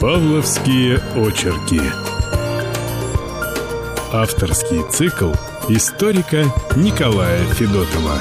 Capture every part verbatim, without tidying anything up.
Павловские очерки. Авторский цикл историка Николая Федотова.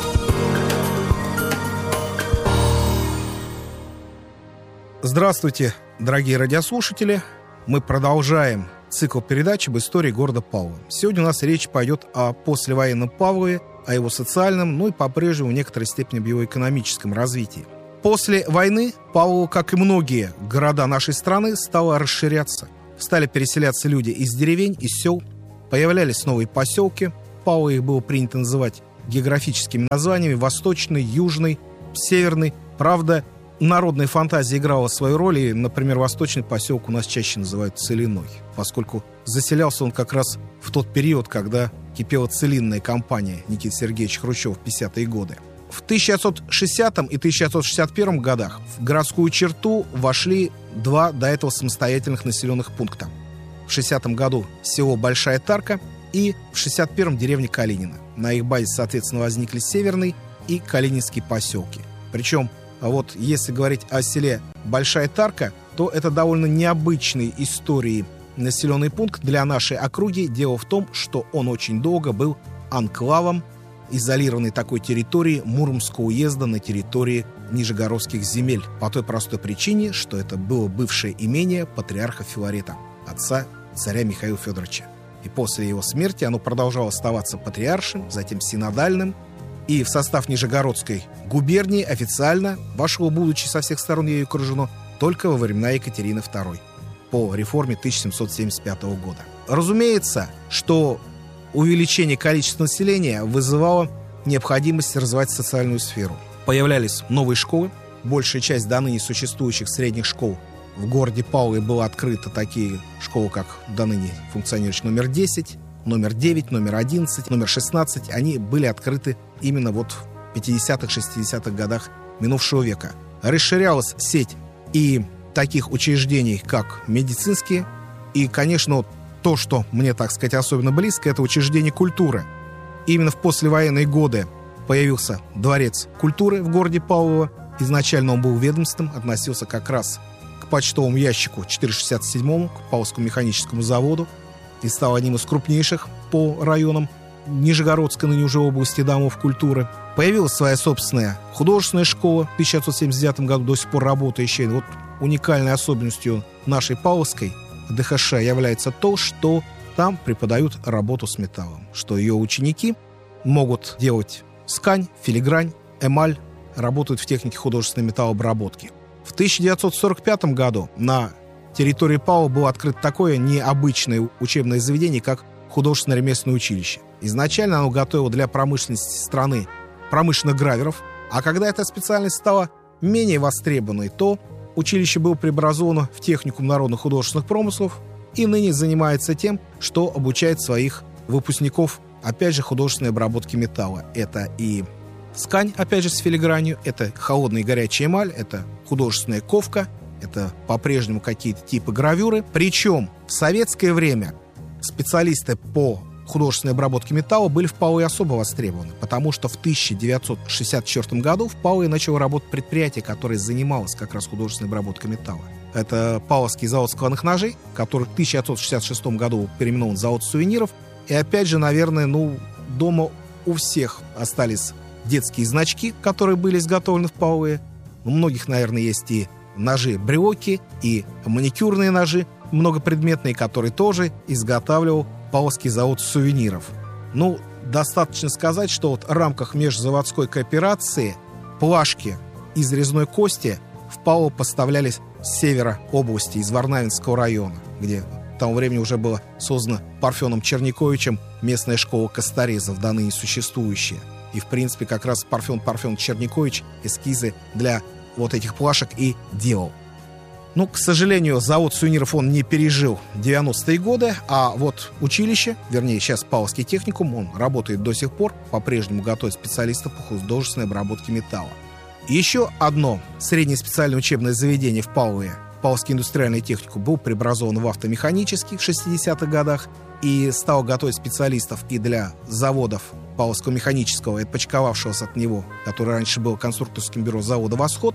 Здравствуйте, дорогие радиослушатели. Мы продолжаем цикл передач об истории города Павлова. Сегодня у нас речь пойдет о послевоенном Павлове, о его социальном, ну и по-прежнему в некоторой степени об его экономическом развитии. После войны Павлово, как и многие города нашей страны, стало расширяться. Стали переселяться люди из деревень, из сел. Появлялись новые поселки. Павлово их было принято называть географическими названиями: Восточный, Южный, Северный. Правда, народная фантазия играла свою роль, и, например, Восточный поселок у нас чаще называют Целиной, поскольку заселялся он как раз в тот период, когда кипела целинная кампания Никиты Сергеевича Хрущева в пятидесятые годы. В тысяча девятьсот шестидесятом и тысяча девятьсот шестьдесят первом годах в городскую черту вошли два до этого самостоятельных населенных пункта. В шестидесятом году село Большая Тарка и в шестьдесят первом деревня Калинина. На их базе, соответственно, возникли Северный и Калининские поселки. Причем, вот если говорить о селе Большая Тарка, то это довольно необычной истории населенный пункт для нашей округи. Дело в том, что он очень долго был анклавом изолированной такой территории Муромского уезда на территории Нижегородских земель. По той простой причине, что это было бывшее имение патриарха Филарета, отца царя Михаила Федоровича. И после его смерти оно продолжало оставаться патриаршим, затем синодальным. И в состав Нижегородской губернии официально вошло, будучи со всех сторон ею окружено, только во времена Екатерины второй по реформе тысяча семьсот семьдесят пятого года. Разумеется, что увеличение количества населения вызывало необходимость развивать социальную сферу. Появлялись новые школы. Большая часть до ныне существующих средних школ в городе Павлове была открыта. Такие школы, как до ныне функционирующий номер десять, номер девять, номер одиннадцать, номер шестнадцать. Они были открыты именно вот в пятидесятых, шестидесятых годах минувшего века. Расширялась сеть и таких учреждений, как медицинские, и, конечно, то, что мне, так сказать, особенно близко, это учреждение культуры. Именно в послевоенные годы появился дворец культуры в городе Павлово. Изначально он был ведомством, относился как раз к почтовому ящику четыреста шестьдесят седьмому, к Павловскому механическому заводу, и стал одним из крупнейших по районам Нижегородской, ныне уже области, домов культуры. Появилась своя собственная художественная школа в тысяча девятьсот семьдесят девятом году, до сих пор работающая. Вот уникальной особенностью нашей Павловской ДХШ является то, что там преподают работу с металлом, что ее ученики могут делать скань, филигрань, эмаль, работают в технике художественной металлообработки. В тысяча девятьсот сорок пятом году на территории Павлова было открыто такое необычное учебное заведение, как художественное ремесленное училище. Изначально оно готовило для промышленности страны промышленных граверов, а когда эта специальность стала менее востребованной, то училище было преобразовано в техникум народных художественных промыслов и ныне занимается тем, что обучает своих выпускников, опять же, художественной обработке металла. Это и скань, опять же, с филигранью, это холодная и горячая эмаль, это художественная ковка, это по-прежнему какие-то типы гравюры. Причем в советское время специалисты по художественной обработке металла были в Павлове особо востребованы, потому что в тысяча девятьсот шестьдесят четвёртом году в Павлове начало работать предприятие, которое занималось как раз художественной обработкой металла. Это Павловский завод складных ножей, который в тысяча девятьсот шестьдесят шестом году переименован в завод сувениров. И опять же, наверное, ну, дома у всех остались детские значки, которые были изготовлены в Павлове. У многих, наверное, есть и ножи-брелоки, и маникюрные ножи многопредметные, которые тоже изготавливал Павловский завод сувениров. Ну, достаточно сказать, что вот в рамках межзаводской кооперации плашки из резной кости в Павлово поставлялись с севера области, из Варнавинского района, где к тому времени уже была создана Парфеном Черниковичем местная школа косторезов, до ныне существующая. И, в принципе, как раз Парфен Парфен Черникович эскизы для вот этих плашек и делал. Ну, к сожалению, завод сувениров он не пережил девяностые годы, а вот училище, вернее, сейчас Павловский техникум, он работает до сих пор, по-прежнему готовит специалистов по художественной обработке металла. Еще одно среднее специальное учебное заведение в Павлове, Павловский индустриальный техникум, был преобразован в автомеханический в шестидесятых годах и стал готовить специалистов и для заводов Павловского механического и отпочковавшегося от него, который раньше был конструкторским бюро завода «Восход»,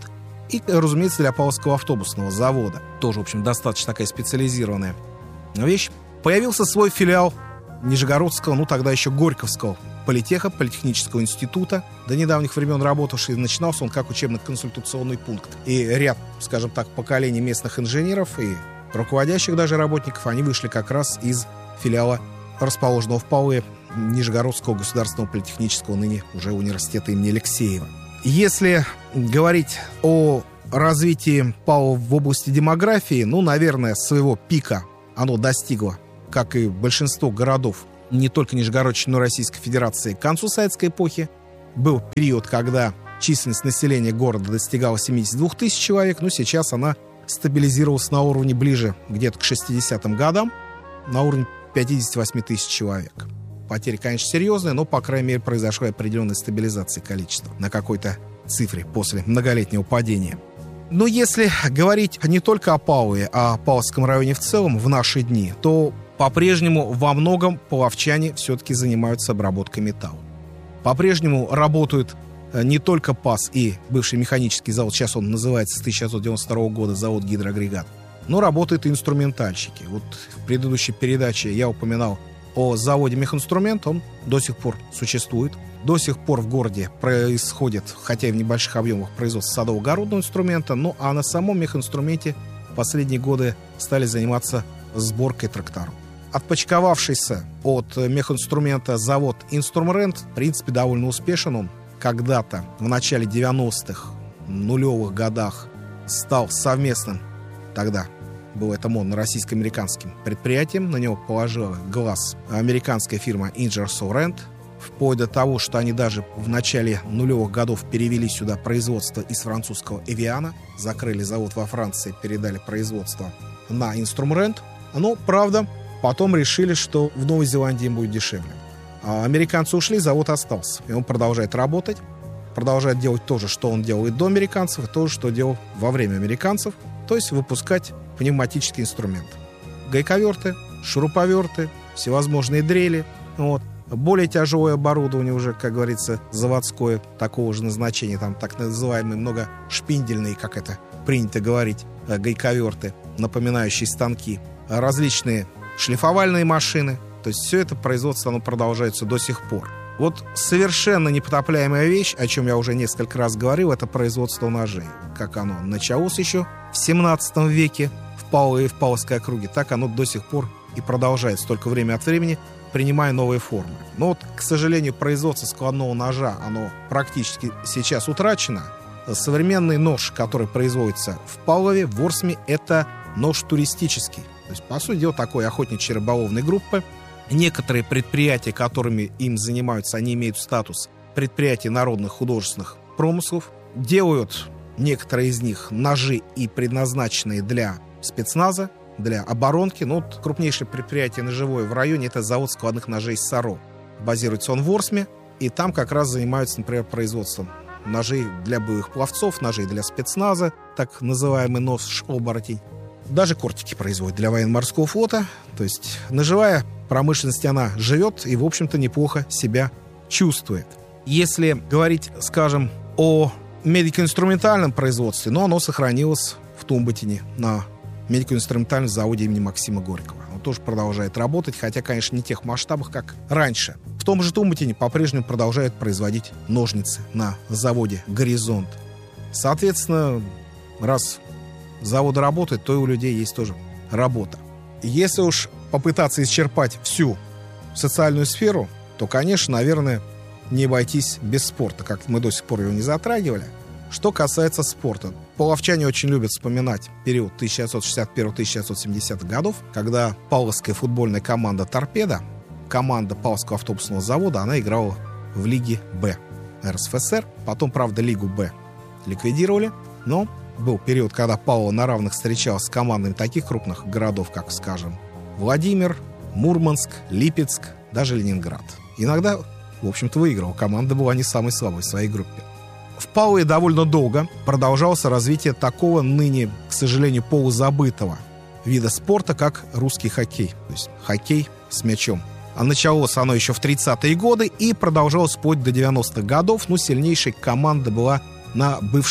и, разумеется, для Павловского автобусного завода. Тоже, в общем, достаточно такая специализированная вещь. Появился свой филиал Нижегородского, ну тогда еще Горьковского политеха, политехнического института, до недавних времен работавший. Начинался он как учебно-консультационный пункт. И ряд, скажем так, поколений местных инженеров и руководящих даже работников, они вышли как раз из филиала, расположенного в Павлове, Нижегородского государственного политехнического, ныне уже университета имени Алексеева. Если говорить о развитии Павлова в области демографии, ну, наверное, своего пика оно достигло, как и большинство городов, не только Нижегородчины, но и Российской Федерации, к концу советской эпохи. Был период, когда численность населения города достигала семьдесят две тысячи человек, но сейчас она стабилизировалась на уровне ближе где-то к шестидесятым годам, на уровне пятьдесят восемь тысяч человек. Потери, конечно, серьезные, но, по крайней мере, произошла определенная стабилизация количества на какой-то цифре после многолетнего падения. Но если говорить не только о Павлове, а о Павловском районе в целом в наши дни, то по-прежнему во многом павловчане все-таки занимаются обработкой металла. По-прежнему работают не только ПАС и бывший механический завод, сейчас он называется с тысяча девятьсот девяносто второго года завод «Гидроагрегат», но работают и инструментальщики. Вот в предыдущей передаче я упоминал о заводе «Мехинструмент», он до сих пор существует. До сих пор в городе происходит, хотя и в небольших объемах, производство садово-огородного инструмента, ну а на самом мехинструменте в последние годы стали заниматься сборкой тракторов. Отпочковавшийся от мехинструмента завод «Инструмрент» в принципе довольно успешен. Он когда-то в начале девяностых, нулевых годах стал совместным, тогда было это модно, российско-американским предприятием. На него положила глаз американская фирма Ingersoll Rand, вплоть до того, что они даже в начале нулевых годов перевели сюда производство из французского Evian, закрыли завод во Франции, передали производство на Instrumrent. Но, правда, потом решили, что в Новой Зеландии им будет дешевле. А американцы ушли, завод остался. И он продолжает работать, продолжает делать то же, что он делает до американцев, и то же, что делал во время американцев, то есть выпускать пневматический инструмент. Гайковерты, шуруповерты, всевозможные дрели. Вот. Более тяжелое оборудование уже, как говорится, заводское, такого же назначения, там так называемые многошпиндельные, как это принято говорить, гайковерты, напоминающие станки, различные шлифовальные машины. То есть все это производство, оно продолжается до сих пор. Вот совершенно непотопляемая вещь, о чем я уже несколько раз говорил, это производство ножей. Как оно началось еще в семнадцатом веке в Павлове и в Павловской округе, так оно до сих пор и продолжается, только время от времени принимая новые формы. Но вот, к сожалению, производство складного ножа, оно практически сейчас утрачено. Современный нож, который производится в Павлове, в Ворсме, это нож туристический. То есть, по сути дела, такой охотничьей рыболовной группы. Некоторые предприятия, которыми им занимаются, они имеют статус предприятий народных художественных промыслов. Делают некоторые из них ножи и предназначенные для спецназа, для оборонки. Ну, вот крупнейшее предприятие ножевое в районе — это завод складных ножей «Саро». Базируется он в Ворсме, и там как раз занимаются, например, производством ножей для боевых пловцов, ножей для спецназа, так называемый нож-оборотень. Даже кортики производят для военно-морского флота. То есть ножевая промышленность, она живет и, в общем-то, неплохо себя чувствует. Если говорить, скажем, о медико-инструментальном производстве, но оно сохранилось в Тумботине на медико-инструментальном заводе имени Максима Горького. Он тоже продолжает работать, хотя, конечно, не в тех масштабах, как раньше. В том же Тумботине по-прежнему продолжают производить ножницы на заводе «Горизонт». Соответственно, раз заводы работают, то и у людей есть тоже работа. Если уж попытаться исчерпать всю социальную сферу, то, конечно, наверное, не обойтись без спорта, как мы до сих пор его не затрагивали. Что касается спорта, павловчане очень любят вспоминать период тысяча девятьсот шестьдесят первого — тысяча девятьсот семидесятых годов, когда павловская футбольная команда «Торпедо», команда Павловского автобусного завода, она играла в Лиге Б эр эс эф эс эр. Потом, правда, Лигу Б ликвидировали, но был период, когда Павлова на равных встречалась с командами таких крупных городов, как, скажем, Владимир, Мурманск, Липецк, даже Ленинград. Иногда, в общем-то, выигрывала. Команда была не самой слабой в своей группе. В Павлове довольно долго продолжалось развитие такого ныне, к сожалению, полузабытого вида спорта, как русский хоккей. То есть хоккей с мячом. А началось оно еще в тридцатые годы и продолжалось вплоть до девяностых годов. Ну, сильнейшей команда была на бывшей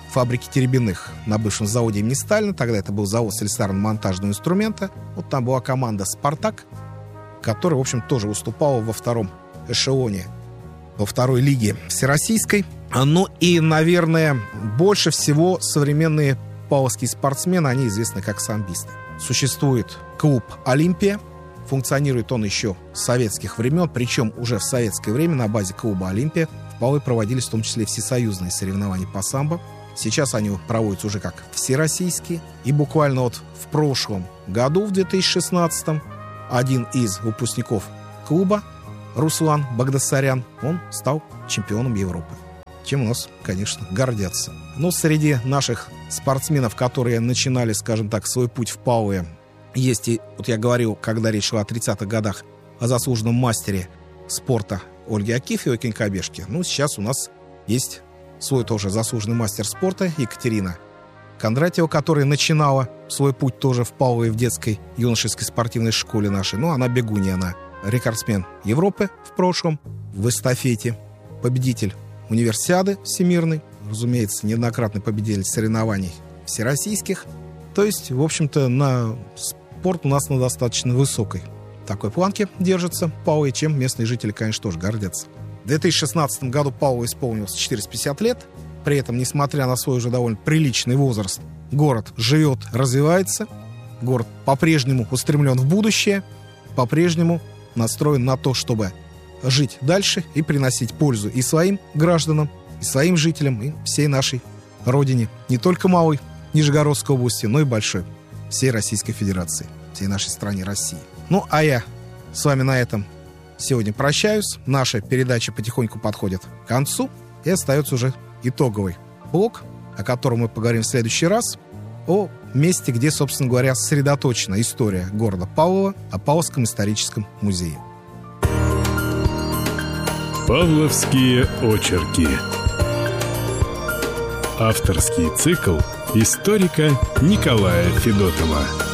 фабрики Теребиных на бывшем заводе имени Сталина. Тогда это был завод слесарно-монтажного инструмента. Вот там была команда «Спартак», которая, в общем, тоже выступала во втором эшелоне, во второй лиге всероссийской. Ну и, наверное, больше всего современные павловские спортсмены, они известны как самбисты. Существует клуб «Олимпия». Функционирует он еще с советских времен, причем уже в советское время на базе клуба «Олимпия» в Павлове проводились в том числе всесоюзные соревнования по самбо. Сейчас они проводятся уже как всероссийские. И буквально вот в прошлом году, в две тысячи шестнадцатом, один из выпускников клуба, Руслан Багдасарян, он стал чемпионом Европы. Чем у нас, конечно, гордятся. Но среди наших спортсменов, которые начинали, скажем так, свой путь в Павлове, есть и, вот я говорил, когда речь шла о тридцатых годах, о заслуженном мастере спорта Ольге Акифьевой, конькобежке. Ну, сейчас у нас есть свой тоже заслуженный мастер спорта Екатерина Кондратьева, которая начинала свой путь тоже в Павлове в детской юношеской спортивной школе нашей. Ну, она бегунья, она рекордсмен Европы в прошлом в эстафете, победитель универсиады всемирной, разумеется, неоднократный победитель соревнований всероссийских. То есть, в общем-то, на спорт у нас на достаточно высокой такой планке держится Павлове, чем местные жители, конечно, тоже гордятся. В две тысячи шестнадцатом году Павлову исполнилось четыреста пятьдесят лет. При этом, несмотря на свой уже довольно приличный возраст, город живет, развивается. Город по-прежнему устремлен в будущее, по-прежнему настроен на то, чтобы жить дальше и приносить пользу и своим гражданам, и своим жителям, и всей нашей родине. Не только малой Нижегородской области, но и большой, всей Российской Федерации, всей нашей стране России. Ну, а я с вами на этом сегодня прощаюсь. Наша передача потихоньку подходит к концу, и остается уже итоговый блок, о котором мы поговорим в следующий раз, о месте, где, собственно говоря, сосредоточена история города Павлова, о Павловском историческом музее. Павловские очерки. Авторский цикл историка Николая Федотова.